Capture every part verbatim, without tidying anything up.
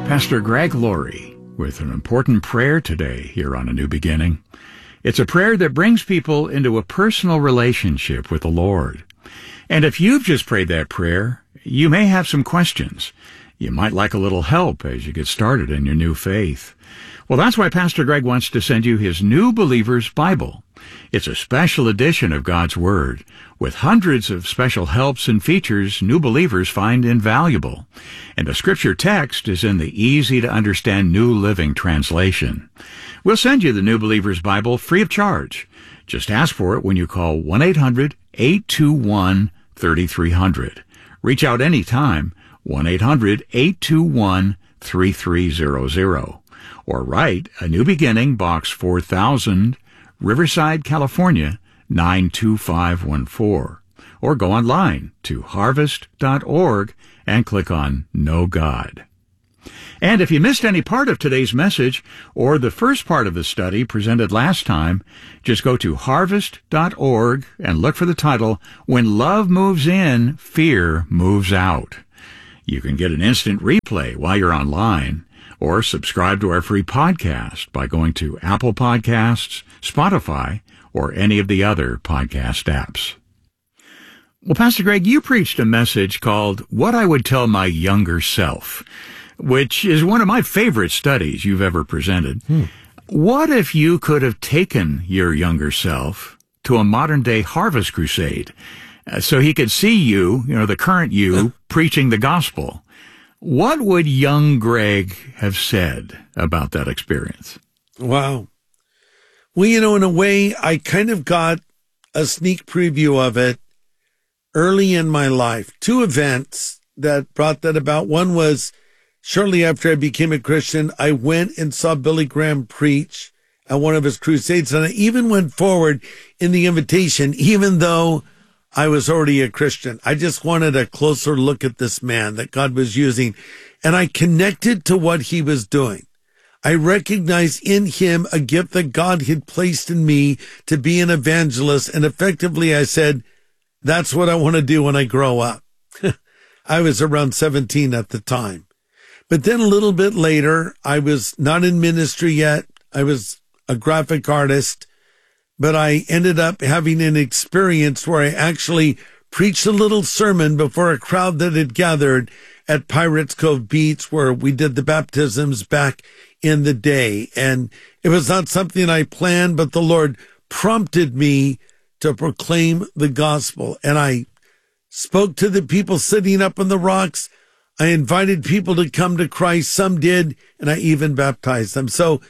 Pastor Greg Laurie with an important prayer today here on A New Beginning. It's a prayer that brings people into a personal relationship with the Lord. And if you've just prayed that prayer, you may have some questions. You might like a little help as you get started in your new faith. Well, that's why Pastor Greg wants to send you his New Believer's Bible. It's a special edition of God's Word with hundreds of special helps and features new believers find invaluable. And the scripture text is in the easy-to-understand New Living Translation. We'll send you the New Believer's Bible free of charge. Just ask for it when you call one eight hundred eight two one three three zero zero. Reach out anytime, one eight hundred eight two one three three zero zero. Or write A New Beginning, Box four thousand, Riverside, California, nine two five one four. Or go online to harvest dot org and click on Know God. And if you missed any part of today's message or the first part of the study presented last time, just go to harvest dot org and look for the title, When Love Moves In, Fear Moves Out. You can get an instant replay while you're online, or subscribe to our free podcast by going to Apple Podcasts, Spotify, or any of the other podcast apps. Well, Pastor Greg, you preached a message called What I Would Tell My Younger Self, which is one of my favorite studies you've ever presented. Hmm. What if you could have taken your younger self to a modern-day harvest crusade uh, so he could see you, you know, the current you, preaching the gospel? What would young Greg have said about that experience? Wow. Well, you know, in a way, I kind of got a sneak preview of it early in my life. Two events that brought that about. One was shortly after I became a Christian, I went and saw Billy Graham preach at one of his crusades. And I even went forward in the invitation, even though I was already a Christian. I just wanted a closer look at this man that God was using. And I connected to what he was doing. I recognized in him a gift that God had placed in me to be an evangelist. And effectively, I said, that's what I want to do when I grow up. I was around seventeen at the time. But then a little bit later, I was not in ministry yet. I was a graphic artist. But I ended up having an experience where I actually preached a little sermon before a crowd that had gathered at Pirates Cove Beach, where we did the baptisms back in the day. And it was not something I planned, but the Lord prompted me to proclaim the gospel. And I spoke to the people sitting up on the rocks. I invited people to come to Christ. Some did, and I even baptized them. So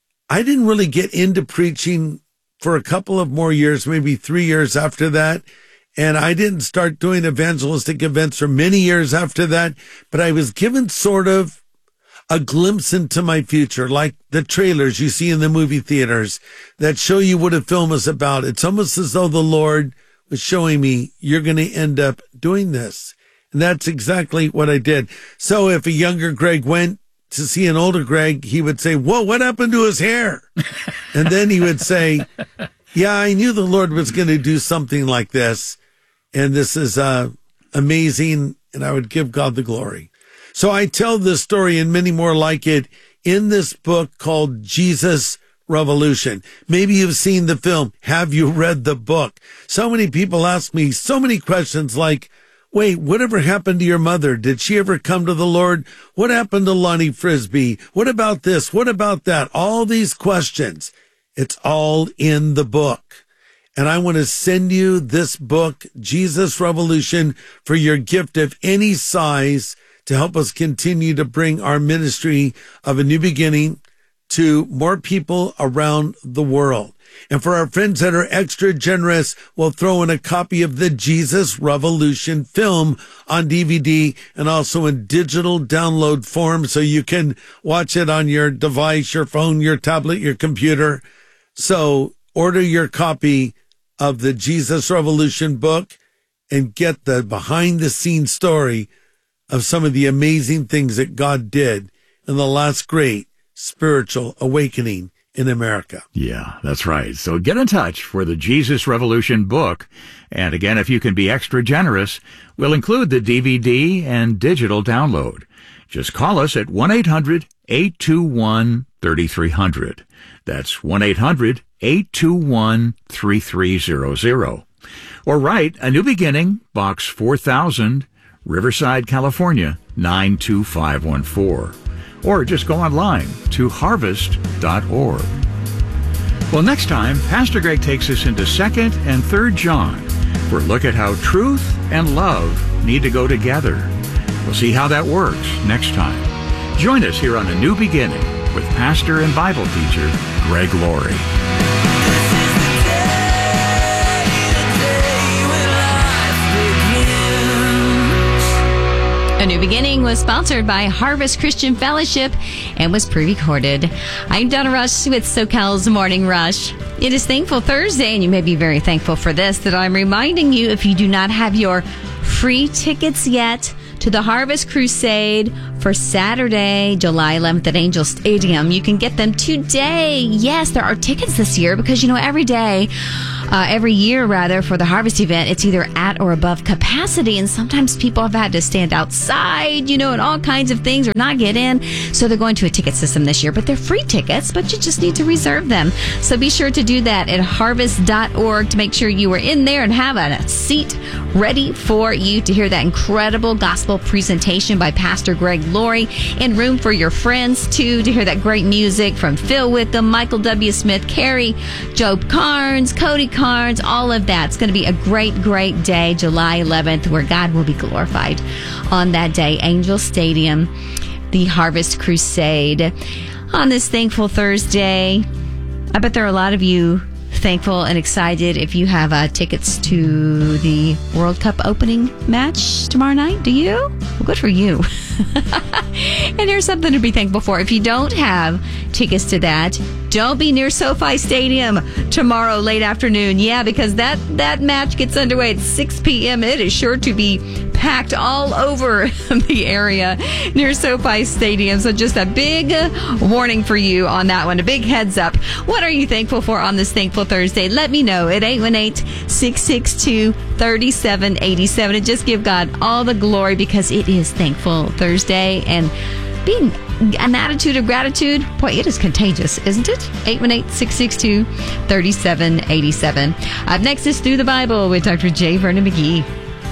I didn't really get into preaching for a couple of more years, maybe three years after that. And I didn't start doing evangelistic events for many years after that, but I was given sort of a glimpse into my future, like the trailers you see in the movie theaters that show you what a film is about. It's almost as though the Lord was showing me, you're going to end up doing this. And that's exactly what I did. So if a younger Greg went to see an older Greg, he would say, whoa, what happened to his hair? And then he would say, yeah, I knew the Lord was going to do something like this. And this is uh, amazing. And I would give God the glory. So I tell this story and many more like it in this book called Jesus Revolution. Maybe you've seen the film. Have you read the book? So many people ask me so many questions like, wait, whatever happened to your mother? Did she ever come to the Lord? What happened to Lonnie Frisbee? What about this? What about that? All these questions. It's all in the book. And I want to send you this book, Jesus Revolution, for your gift of any size to help us continue to bring our ministry of A New Beginning to more people around the world. And for our friends that are extra generous, we'll throw in a copy of the Jesus Revolution film on D V D and also in digital download form so you can watch it on your device, your phone, your tablet, your computer. So order your copy of the Jesus Revolution book and get the behind-the-scenes story of some of the amazing things that God did in the last great spiritual awakening in America. Yeah, that's right. So get in touch for the Jesus Revolution book. And again, if you can be extra generous, we'll include the D V D and digital download. Just call us at one eight hundred eight two one three three zero zero. That's one eight hundred eight two one three three zero zero. Or write A New Beginning, Box four thousand, Riverside, California, nine two five one four. Or just go online to harvest dot org. Well, next time, Pastor Greg takes us into second and third John for a look at how truth and love need to go together. We'll see how that works next time. Join us here on A New Beginning with pastor and Bible teacher Greg Laurie. A New Beginning was sponsored by Harvest Christian Fellowship and was pre-recorded. I'm Donna Rush with SoCal's Morning Rush. It is Thankful Thursday, and you may be very thankful for this, that I'm reminding you, if you do not have your free tickets yet to the Harvest Crusade for Saturday, July eleventh at Angel Stadium, you can get them today. Yes, there are tickets this year because, you know, every day, uh, every year rather, for the Harvest event, it's either at or above capacity, and sometimes people have had to stand outside, you know, and all kinds of things, or not get in. So they're going to a ticket system this year, but they're free tickets, but you just need to reserve them. So be sure to do that at harvest dot org to make sure you are in there and have a seat ready for you to hear that incredible gospel presentation by Pastor Greg Laurie, and room for your friends too to hear that great music from Phil Wickham, Michael W. Smith, Carrie, Job Carnes, Cody Carnes, all of that. It's going to be a great, great day, July eleventh, where God will be glorified on that day. Angel Stadium, the Harvest Crusade. On this Thankful Thursday, I bet there are a lot of you thankful and excited if you have uh, tickets to the World Cup opening match tomorrow night. Do you? Well, good for you. And here's something to be thankful for. If you don't have tickets to that, don't be near SoFi Stadium tomorrow late afternoon. Yeah, because that, that match gets underway at six p.m. It is sure to be packed all over the area near SoFi Stadium. So just a big warning for you on that one. A big heads up. What are you thankful for on this Thankful Thursday? Let me know at eight one eight, six six two, three seven eight seven. And just give God all the glory, because it is Thankful Thursday. And being an attitude of gratitude, boy, it is contagious, isn't it? eight one eight, six six two, three seven eight seven. Up next is Through the Bible with Doctor J. Vernon McGee.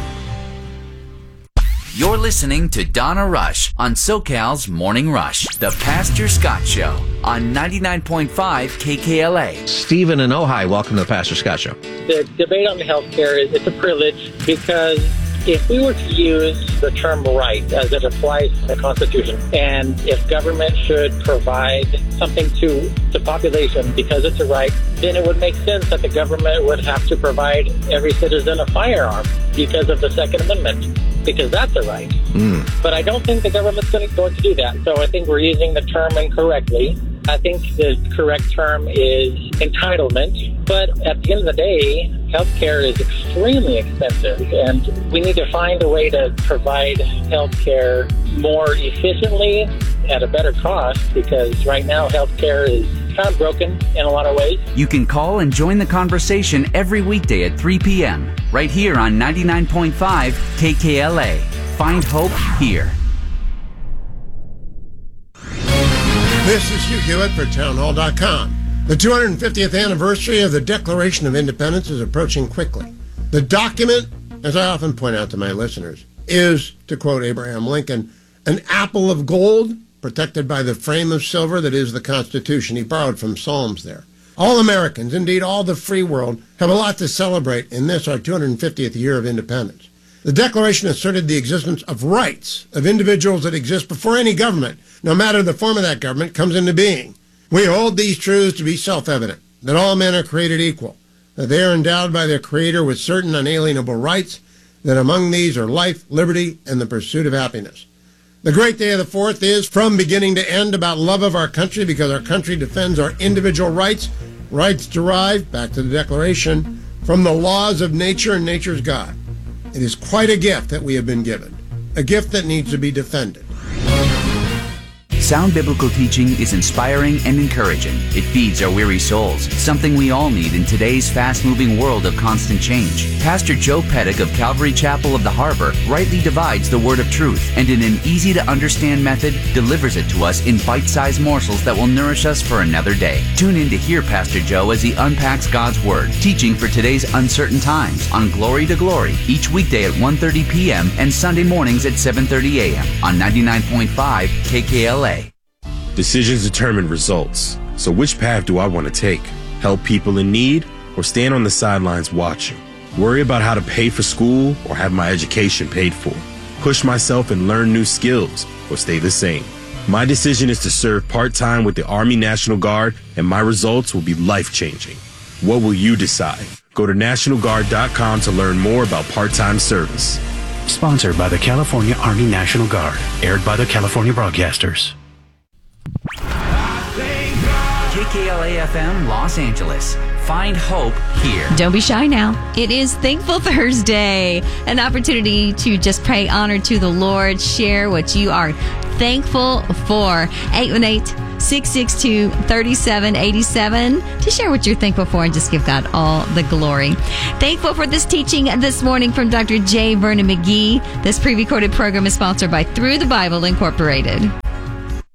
You're listening to Donna Rush on SoCal's Morning Rush, the Pastor Scott Show on ninety-nine point five K K L A. Stephen in Ojai, welcome to the Pastor Scott Show. The debate on health care is it's a privilege, because if we were to use the term right as it applies to the Constitution, and if government should provide something to the population because it's a right, then it would make sense that the government would have to provide every citizen a firearm because of the Second Amendment, because that's a right. Mm. But I don't think the government's going to, going to do that. So I think we're using the term incorrectly. I think the correct term is entitlement. But at the end of the day, healthcare is extremely expensive, and we need to find a way to provide healthcare more efficiently at a better cost, because right now healthcare is kind of broken in a lot of ways. You can call and join the conversation every weekday at three p.m. right here on ninety-nine point five K K L A. Find hope here. This is Hugh Hewitt for town hall dot com. The two hundred fiftieth anniversary of the Declaration of Independence is approaching quickly. The document, as I often point out to my listeners, is, to quote Abraham Lincoln, an apple of gold protected by the frame of silver that is the Constitution. He borrowed from Psalms there. All Americans, indeed all the free world, have a lot to celebrate in this, our two hundred fiftieth year of independence. The Declaration asserted the existence of rights of individuals that exist before any government, no matter the form of that government, comes into being. We hold these truths to be self-evident, that all men are created equal, that they are endowed by their Creator with certain unalienable rights, that among these are life, liberty, and the pursuit of happiness. The great day of the fourth is, from beginning to end, about love of our country, because our country defends our individual rights, rights derived, back to the Declaration, from the laws of nature and nature's God. It is quite a gift that we have been given, a gift that needs to be defended. Sound biblical teaching is inspiring and encouraging. It feeds our weary souls, something we all need in today's fast-moving world of constant change. Pastor Joe Pettick of Calvary Chapel of the Harbor rightly divides the word of truth and in an easy-to-understand method delivers it to us in bite-sized morsels that will nourish us for another day. Tune in to hear Pastor Joe as he unpacks God's Word, teaching for today's uncertain times on Glory to Glory, each weekday at one thirty p.m. and Sunday mornings at seven thirty a.m. on ninety-nine point five K K L A. Decisions determine results. So which path do I want to take? Help people in need or stand on the sidelines watching? Worry about how to pay for school or have my education paid for? Push myself and learn new skills or stay the same? My decision is to serve part-time with the Army National Guard, and my results will be life-changing. What will you decide? Go to National Guard dot com to learn more about part-time service. Sponsored by the California Army National Guard. Aired by the California Broadcasters. K K L A F M Los Angeles. Find hope here. Don't be shy now. It is Thankful Thursday, an opportunity to just pay honor to the Lord, share what you are thankful for. eight one eight, six six two, three seven eight seven to share what you're thankful for and just give God all the glory. Thankful for this teaching this morning from Doctor J. Vernon McGee. This pre-recorded program is sponsored by Through the Bible Incorporated.